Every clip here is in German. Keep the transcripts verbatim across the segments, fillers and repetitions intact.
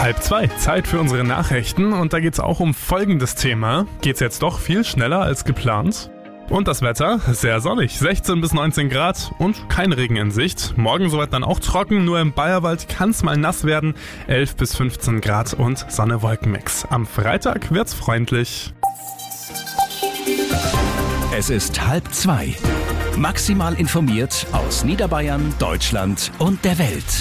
Halb zwei, Zeit für unsere Nachrichten und da geht's auch um folgendes Thema. Geht's jetzt doch viel schneller als geplant? Und das Wetter, sehr sonnig, sechzehn bis neunzehn Grad und kein Regen in Sicht. Morgen soweit dann auch trocken, nur im Bayerwald kann's mal nass werden, elf bis fünfzehn Grad und Sonne-Wolken-Mix. Am Freitag wird's freundlich. Es ist halb zwei. Maximal informiert aus Niederbayern, Deutschland und der Welt.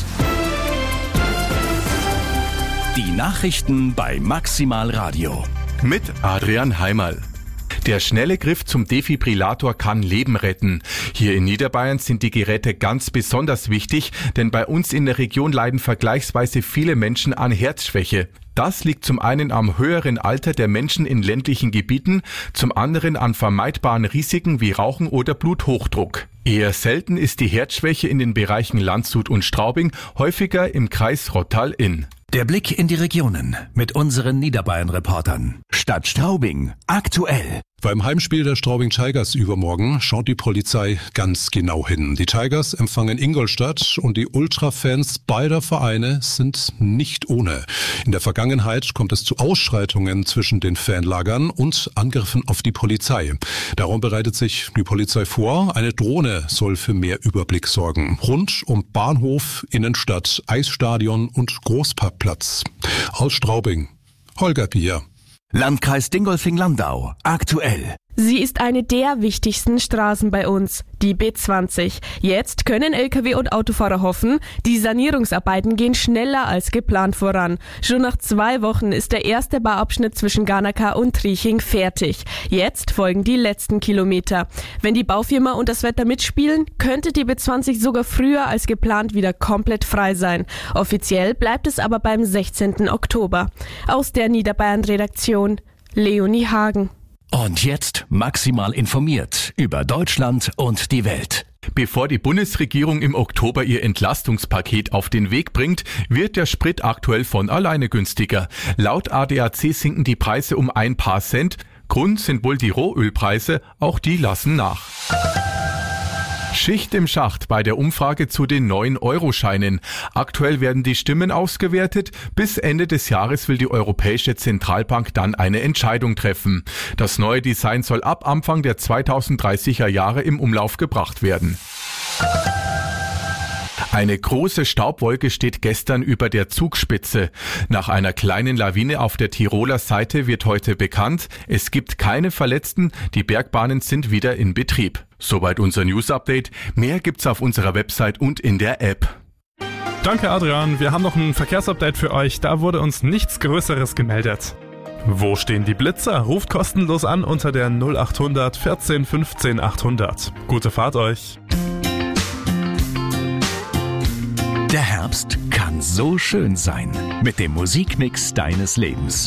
Die Nachrichten bei Maximal Radio. Mit Adrian Heimerl. Der schnelle Griff zum Defibrillator kann Leben retten. Hier in Niederbayern sind die Geräte ganz besonders wichtig, denn bei uns in der Region leiden vergleichsweise viele Menschen an Herzschwäche. Das liegt zum einen am höheren Alter der Menschen in ländlichen Gebieten, zum anderen an vermeidbaren Risiken wie Rauchen oder Bluthochdruck. Eher selten ist die Herzschwäche in den Bereichen Landshut und Straubing, häufiger im Kreis Rottal-Inn. Der Blick in die Regionen mit unseren Niederbayern-Reportern. Stadt Straubing, aktuell. Beim Heimspiel der Straubing Tigers übermorgen schaut die Polizei ganz genau hin. Die Tigers empfangen Ingolstadt und die Ultrafans beider Vereine sind nicht ohne. In der Vergangenheit kommt es zu Ausschreitungen zwischen den Fanlagern und Angriffen auf die Polizei. Darum bereitet sich die Polizei vor. Eine Drohne soll für mehr Überblick sorgen. Rund um Bahnhof, Innenstadt, Eisstadion und Großparkplatz. Aus Straubing, Holger Pier. Landkreis Dingolfing-Landau, aktuell. Sie ist eine der wichtigsten Straßen bei uns, die B zwanzig. Jetzt können L K W und Autofahrer hoffen, die Sanierungsarbeiten gehen schneller als geplant voran. Schon nach zwei Wochen ist der erste Bauabschnitt zwischen Garnaca und Trieching fertig. Jetzt folgen die letzten Kilometer. Wenn die Baufirma und das Wetter mitspielen, könnte die B zwanzig sogar früher als geplant wieder komplett frei sein. Offiziell bleibt es aber beim sechzehnten Oktober. Aus der Niederbayern-Redaktion, Leonie Hagen. Und jetzt maximal informiert über Deutschland und die Welt. Bevor die Bundesregierung im Oktober ihr Entlastungspaket auf den Weg bringt, wird der Sprit aktuell von alleine günstiger. Laut A D A C sinken die Preise um ein paar Cent. Grund sind wohl die Rohölpreise, auch die lassen nach. Schicht im Schacht bei der Umfrage zu den neuen Euroscheinen. Aktuell werden die Stimmen ausgewertet. Bis Ende des Jahres will die Europäische Zentralbank dann eine Entscheidung treffen. Das neue Design soll ab Anfang der zweitausenddreißiger Jahre im Umlauf gebracht werden. Eine große Staubwolke steht gestern über der Zugspitze. Nach einer kleinen Lawine auf der Tiroler Seite wird heute bekannt, es gibt keine Verletzten, die Bergbahnen sind wieder in Betrieb. Soweit unser News-Update. Mehr gibt's auf unserer Website und in der App. Danke Adrian, wir haben noch ein Verkehrsupdate für euch, da wurde uns nichts Größeres gemeldet. Wo stehen die Blitzer? Ruft kostenlos an unter der null achthundert vierzehn fünfzehn achthundert. Gute Fahrt euch! Der Herbst kann so schön sein mit dem Musikmix deines Lebens.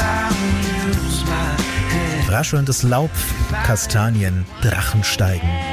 Raschelndes Laub, Kastanien, Drachen steigen.